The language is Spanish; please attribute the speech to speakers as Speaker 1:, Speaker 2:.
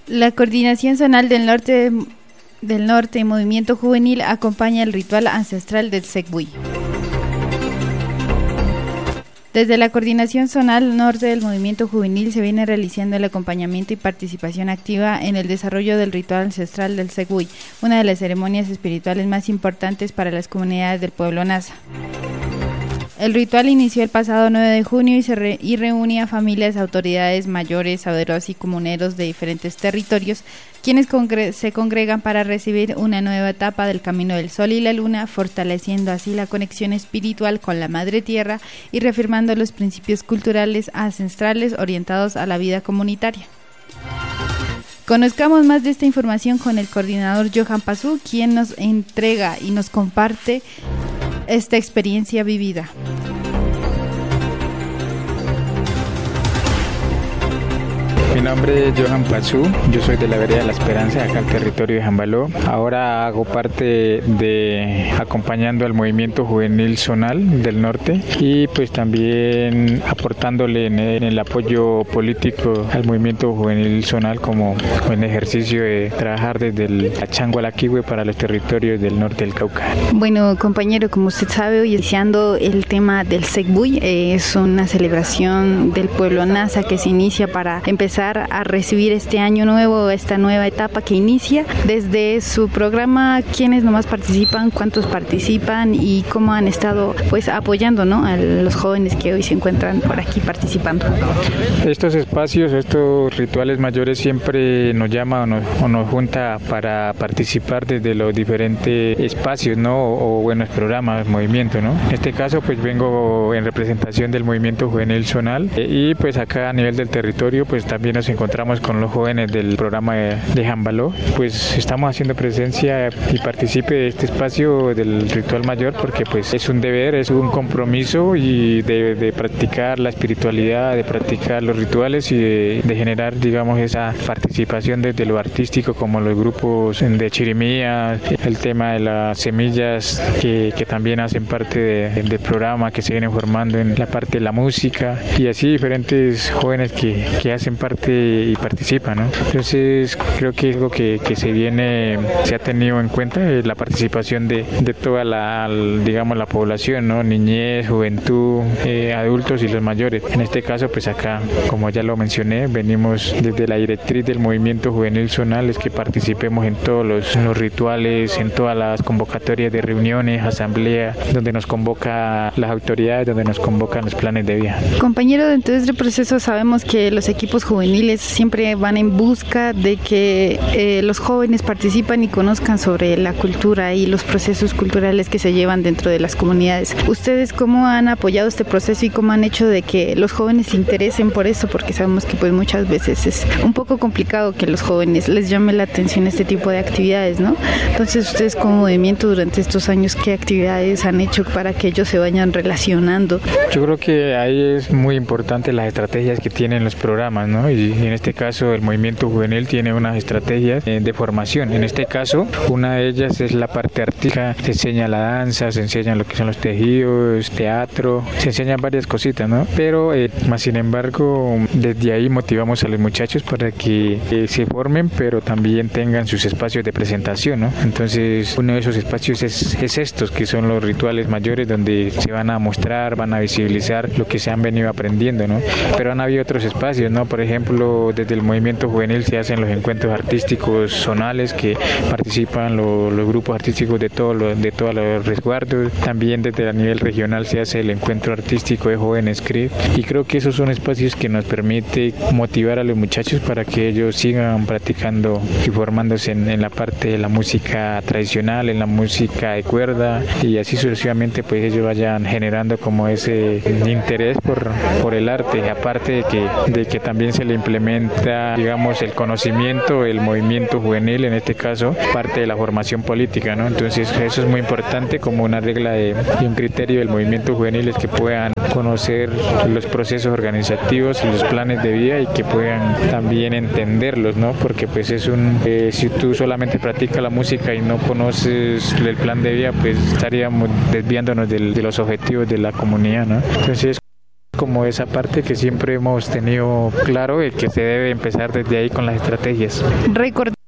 Speaker 1: La Coordinación Zonal del Norte y Movimiento Juvenil acompaña el ritual ancestral del Segbuy. Desde la Coordinación Zonal Norte del Movimiento Juvenil se viene realizando el acompañamiento y participación activa en el desarrollo del ritual ancestral del Segbuy, una de las ceremonias espirituales más importantes para las comunidades del pueblo Nasa. El ritual inició el pasado 9 de junio y reúne a familias, autoridades mayores, saberos y comuneros de diferentes territorios, quienes se congregan para recibir una nueva etapa del Camino del Sol y la Luna, fortaleciendo así la conexión espiritual con la Madre Tierra y reafirmando los principios culturales ancestrales orientados a la vida comunitaria. Conozcamos más de esta información con el coordinador Johan Pazú, quien nos entrega y nos comparte esta experiencia vivida.
Speaker 2: Mi nombre es Johan Pazú, yo soy de la vereda de La Esperanza, acá en el territorio de Jambaló. Ahora hago parte de acompañando al movimiento juvenil zonal del norte y pues también aportándole en el apoyo político al movimiento juvenil zonal como en ejercicio de trabajar desde la Chango a la Quihue para los territorios del norte del Cauca.
Speaker 1: Bueno, compañero, como usted sabe, hoy iniciando el tema del Segbuy, es una celebración del pueblo Nasa que se inicia para empezar a recibir este año nuevo, esta nueva etapa que inicia. Desde su programa, ¿quiénes nomás participan? ¿Cuántos participan? ¿Y cómo han estado pues apoyando, ¿no?, a los jóvenes que hoy se encuentran por aquí participando?
Speaker 2: Estos espacios, estos rituales mayores siempre nos llama o nos junta para participar desde los diferentes espacios, ¿no?, o buenos programas, movimientos, ¿no? En este caso pues vengo en representación del movimiento juvenil zonal y pues acá a nivel del territorio pues también nos encontramos con los jóvenes del programa de Jambaló. Pues estamos haciendo presencia y participe de este espacio del ritual mayor porque pues es un deber, es un compromiso y de practicar la espiritualidad, de practicar los rituales y de generar, digamos, esa participación desde lo artístico como los grupos de chirimía, el tema de las semillas que también hacen parte del programa, que se vienen formando en la parte de la música y así diferentes jóvenes que hacen parte y participa, ¿no? Entonces creo que es algo que se ha tenido en cuenta, la participación de toda digamos la población, ¿no? Niñez, juventud, adultos y los mayores. En este caso pues acá, como ya lo mencioné, venimos desde la directriz del movimiento juvenil zonal, es que participemos en todos los rituales, en todas las convocatorias de reuniones, asambleas, donde nos convoca las autoridades, donde nos convocan los planes de vida.
Speaker 1: Compañero, dentro de este proceso sabemos que los equipos juveniles siempre van en busca de que los jóvenes participan y conozcan sobre la cultura y los procesos culturales que se llevan dentro de las comunidades. ¿Ustedes cómo han apoyado este proceso y cómo han hecho de que los jóvenes se interesen por eso? Porque sabemos que pues muchas veces es un poco complicado que los jóvenes les llame la atención este tipo de actividades, ¿no? Entonces, ustedes como movimiento durante estos años, ¿qué actividades han hecho para que ellos se vayan relacionando?
Speaker 2: Yo creo que ahí es muy importante las estrategias que tienen los programas, ¿no? Y en este caso el movimiento juvenil tiene unas estrategias de formación. En este caso, una de ellas es la parte artística. Se enseña la danza, se enseña lo que son los tejidos, teatro, se enseñan varias cositas, ¿no? Pero más sin embargo, desde ahí motivamos a los muchachos para que se formen, pero también tengan sus espacios de presentación, ¿no? Entonces, uno de esos espacios es estos, que son los rituales mayores, donde se van a mostrar, van a visibilizar lo que se han venido aprendiendo, ¿no? Pero han habido otros espacios, ¿no? Por ejemplo, desde el movimiento juvenil se hacen los encuentros artísticos zonales que participan los grupos artísticos de todos los resguardos. También desde el nivel regional se hace el encuentro artístico de jóvenes CRIP y creo que esos son espacios que nos permite motivar a los muchachos para que ellos sigan practicando y formándose en la parte de la música tradicional, en la música de cuerda y así sucesivamente pues ellos vayan generando como ese interés por el arte, aparte de que también se le implementa, digamos, el conocimiento, el movimiento juvenil, en este caso, parte de la formación política, ¿no? Entonces eso es muy importante como una regla y un criterio del movimiento juvenil, es que puedan conocer los procesos organizativos y los planes de vida y que puedan también entenderlos, ¿no? Porque pues es si tú solamente practicas la música y no conoces el plan de vida, pues estaríamos desviándonos de los objetivos de la comunidad, ¿no? Entonces como esa parte que siempre hemos tenido claro y que se debe empezar desde ahí con las estrategias.